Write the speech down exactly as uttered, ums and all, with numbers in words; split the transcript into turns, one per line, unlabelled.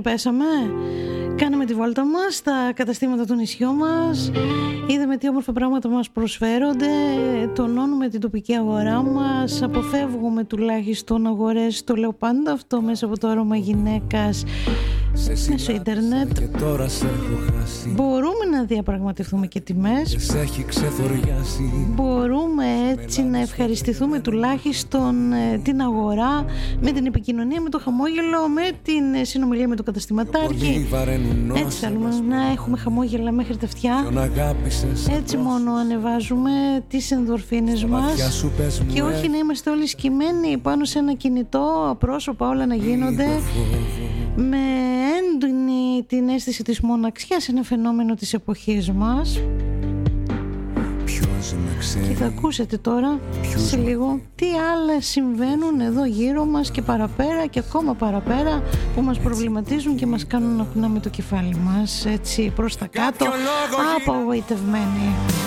πέσαμε. Κάναμε τη βόλτα μας στα καταστήματα του νησιού μας. Είδαμε τι όμορφα πράγματα μας προσφέρονται. Τονώνουμε την τοπική αγορά μας. Αποφεύγουμε τουλάχιστον αγορές. Το λέω πάντα αυτό μέσα από το άρωμα γυναίκας μέσω ίντερνετ. Μπορούμε να διαπραγματευτούμε και τιμές. Μπορούμε έτσι να ευχαριστηθούμε τουλάχιστον την αγορά με την επικοινωνία, με το χαμόγελο, με την συνομιλία με το καταστηματάρχη. Έτσι θέλουμε να έχουμε χαμόγελα μέχρι τα αυτιά. Έτσι μόνο ανεβάζουμε τις ενδορφίνες μας και όχι να είμαστε όλοι σκυμμένοι πάνω σε ένα κινητό, απρόσωπα όλα να γίνονται, με έντονη την αίσθηση της μοναξιάς, ένα φαινόμενο της εποχής μας. Και θα ακούσετε τώρα σε λίγο τι άλλα συμβαίνουν εδώ γύρω μας και παραπέρα και ακόμα παραπέρα, που μας προβληματίζουν και μας κάνουν να κουνάμε το κεφάλι μας έτσι προς τα κάτω, απογοητευμένοι.